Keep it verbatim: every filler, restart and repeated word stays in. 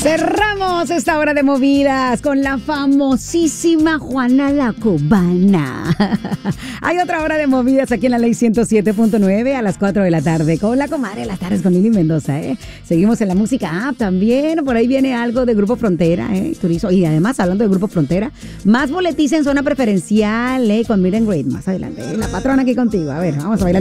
Cerramos esta hora de movidas con la famosísima Juana la Cubana. Hay otra hora de movidas aquí en la Ley ciento siete punto nueve a las cuatro de la tarde con la comadre de las tardes con Lili Mendoza. ¿eh? Seguimos en la música app también. Por ahí viene algo de Grupo Frontera. ¿eh? Turismo. Y además, hablando de Grupo Frontera, más boletiza en zona preferencial ¿eh? con Meet and Greet más adelante. La patrona aquí contigo. A ver, vamos a bailar.